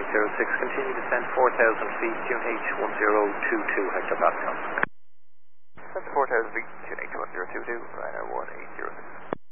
1806, continue to descend 4,000 feet, QNH 1022, Hector Pascal. Descend 4,000 feet, QNH 1022, Ryanair 1806.